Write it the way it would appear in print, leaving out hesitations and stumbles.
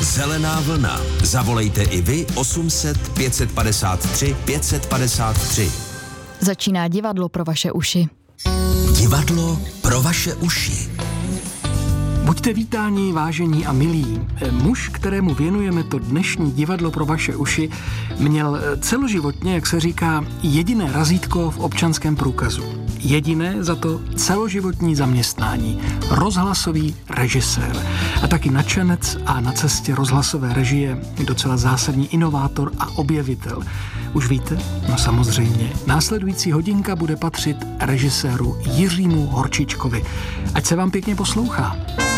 Zelená vlna. Zavolejte i vy 800 553 553. Začíná divadlo pro vaše uši. Divadlo pro vaše uši. Buďte vítáni, vážení a milí. Muž, kterému věnujeme to dnešní divadlo pro vaše uši, měl celoživotně, jak se říká, jediné razítko v občanském průkazu. Jediné, za to celoživotní zaměstnání. Rozhlasový režisér. A taky nadšenec a na cestě rozhlasové režie docela zásadní inovátor a objevitel. Už víte? No samozřejmě. Následující hodinka bude patřit režiséru Jiřímu Horčičkovi. Ať se vám pěkně poslouchá.